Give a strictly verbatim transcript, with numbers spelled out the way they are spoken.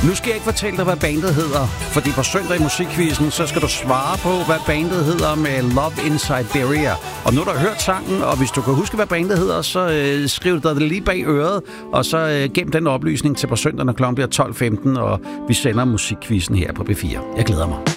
Nu skal jeg ikke fortælle dig, hvad bandet hedder, fordi på søndag i musikquizzen, så skal du svare på, hvad bandet hedder med Love in Siberia. Og nu har du hørt sangen, og hvis du kan huske, hvad bandet hedder, så øh, skriv dig det lige bag øret, og så øh, gem den oplysning til på søndag, når klokken bliver tolv femten, og vi sender musikquizzen her på B fire. Jeg glæder mig.